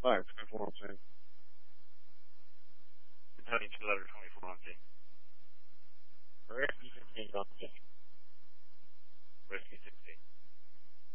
All right, 24 on 10. Kentucky 2 letter 24 on 10.